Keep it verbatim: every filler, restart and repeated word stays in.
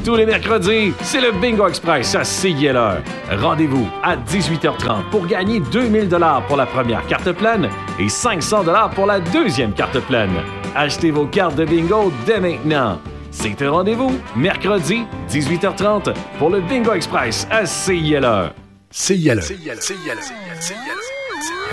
Tous les mercredis, c'est le Bingo Express à C I L R. Rendez-vous à dix-huit heures trente pour gagner deux mille dollars pour la première carte pleine et cinq cents dollars pour la deuxième carte pleine. Achetez vos cartes de bingo dès maintenant. C'est un rendez-vous, mercredi, dix-huit heures trente, pour le Bingo Express à C I L R. C I L R. C I L R. C I L R. C I L R.